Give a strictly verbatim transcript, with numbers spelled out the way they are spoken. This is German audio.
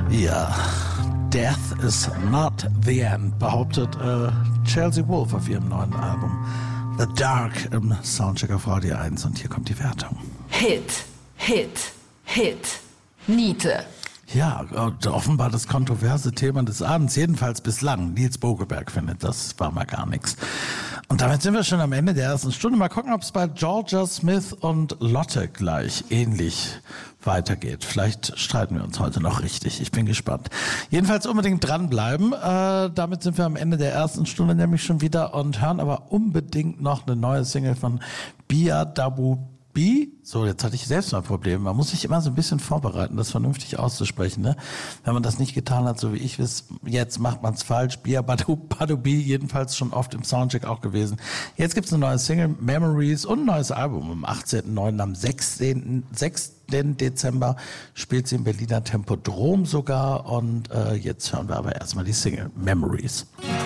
Ja, Death is not the end, behauptet äh, Chelsea Wolfe auf ihrem neuen Album The Dark im Soundcheck auf Radio eins. Und hier kommt die Wertung. Hit, Hit, Hit, Niete. Ja, offenbar das kontroverse Thema des Abends, jedenfalls bislang. Nils Bogelberg findet, das war mal gar nichts. Und damit sind wir schon am Ende der ersten Stunde. Mal gucken, ob es bei Georgia Smith und Lotte gleich ähnlich weitergeht. Vielleicht streiten wir uns heute noch richtig. Ich bin gespannt. Jedenfalls unbedingt dranbleiben. Äh, damit sind wir am Ende der ersten Stunde nämlich schon wieder und hören aber unbedingt noch eine neue Single von Bia Dabu. B, so, jetzt hatte ich selbst mal Probleme. Man muss sich immer so ein bisschen vorbereiten, das vernünftig auszusprechen, ne? Wenn man das nicht getan hat, so wie ich es, jetzt macht man es falsch. Bia Badubi, jedenfalls schon oft im Soundcheck auch gewesen. Jetzt gibt's eine neue Single, Memories, und ein neues Album. Am achtzehnten neunten am sechzehnten Dezember spielt sie im Berliner Tempodrom sogar. Und äh, jetzt hören wir aber erstmal die Single, Memories.